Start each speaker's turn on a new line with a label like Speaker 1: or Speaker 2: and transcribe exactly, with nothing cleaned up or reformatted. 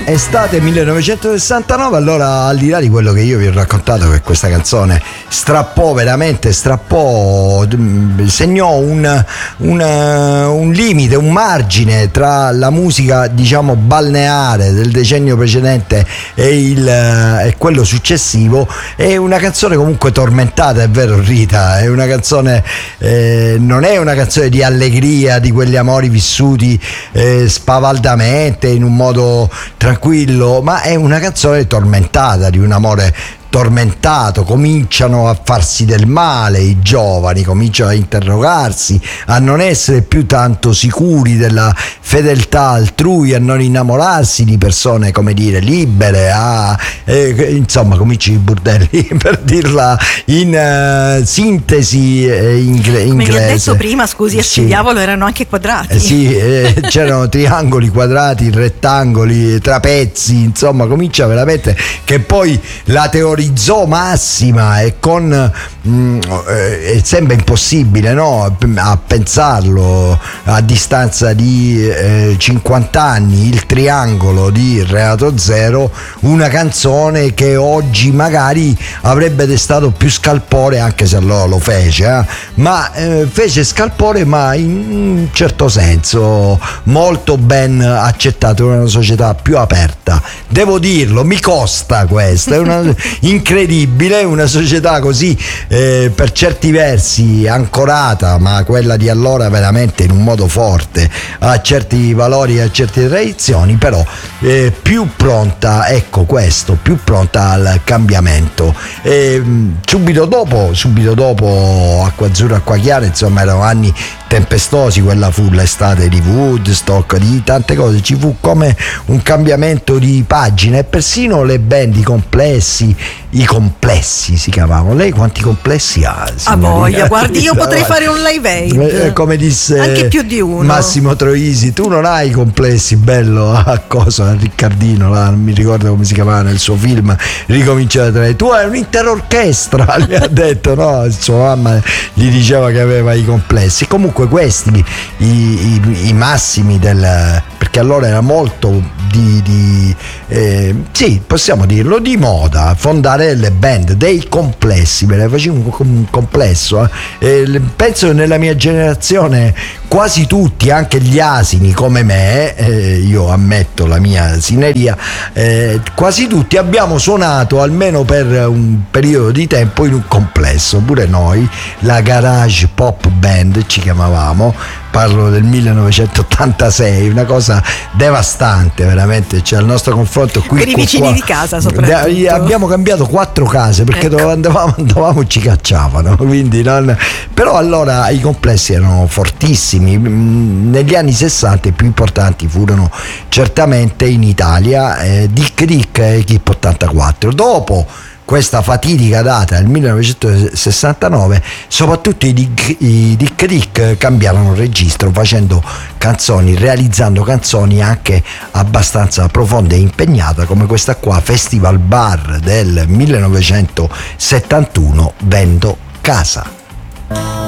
Speaker 1: Estate millenovecentosessantanove. Allora, al di là di quello che io vi ho raccontato, che questa canzone strappò, veramente strappò, segnò un, un, un limite, un margine tra la musica, diciamo, balneare del decennio precedente e, il, e quello successivo. È una canzone comunque tormentata, è vero Rita, è una canzone, eh, non è una canzone di allegria, di quegli amori vissuti eh, spavaldamente in un modo tranquillo, ma è una canzone tormentata, di un amore tormentato. Cominciano a farsi del male i giovani, cominciano a interrogarsi, a non essere più tanto sicuri della fedeltà altrui, a non innamorarsi di persone, come dire, libere, a, eh, insomma, cominci i burdelli per dirla in uh, sintesi eh, ingle- inglese.
Speaker 2: Come vi ho detto prima, scusi, a
Speaker 1: sì.
Speaker 2: Scigliavolo erano anche quadrati.
Speaker 1: Eh, sì, eh, c'erano triangoli, quadrati, rettangoli, trapezzi, insomma, comincia veramente, che poi la teoria massima e con mh, eh, sembra impossibile, no? A pensarlo a distanza di eh, cinquanta anni, il triangolo di Renato Zero, una canzone che oggi magari avrebbe destato più scalpore, anche se allora lo fece, eh? ma eh, fece scalpore, ma in un certo senso molto ben accettato in una società più aperta, devo dirlo, mi costa questo, è una incredibile, una società così eh, per certi versi ancorata, ma quella di allora veramente in un modo forte a certi valori e a certe tradizioni, però eh, più pronta, ecco questo, più pronta al cambiamento. E, subito dopo, subito dopo Acqua Azzurra, Acqua Chiara, insomma erano anni tempestosi, quella fu l'estate di Woodstock, di tante cose, ci fu come un cambiamento di pagina, e persino le band, i complessi, i complessi si chiamavano. Lei quanti complessi ha?
Speaker 2: A voglia, guardi, io potrei fare un live aid,
Speaker 1: come disse
Speaker 2: anche più di uno.
Speaker 1: Massimo Troisi, tu non hai complessi, bello, a cosa, a Riccardino, là, non mi ricordo come si chiamava nel suo film Ricominciare da tre, tu hai un'intera orchestra, gli ha detto, no, sua mamma gli diceva che aveva i complessi. Comunque questi i, i, i massimi del, perché allora era molto di, di eh, sì, possiamo dirlo, di moda fondare le band dei complessi, me ne facevo un, un complesso eh. Eh, penso che nella mia generazione quasi tutti, anche gli asini come me, eh, io ammetto la mia asineria, eh, quasi tutti abbiamo suonato almeno per un periodo di tempo in un complesso, pure noi, la Garage Pop Band ci chiamavamo, parlo del millenovecentottantasei, una cosa devastante veramente, cioè il nostro confronto qui
Speaker 2: per i vicini
Speaker 1: qua,
Speaker 2: di casa soprattutto.
Speaker 1: Abbiamo cambiato quattro case perché ecco. dove andavamo, andavamo ci cacciavano, quindi non, però allora i complessi erano fortissimi. Negli anni sessanta i più importanti furono certamente in Italia eh, Dick Dick e Equipe ottantaquattro. Dopo questa fatidica data del millenovecentosessantanove, soprattutto i Dick, i Dick Dick cambiarono registro, facendo canzoni, realizzando canzoni anche abbastanza profonde e impegnate, come questa qua, Festival Bar del millenovecentosettantuno, Vendo Casa.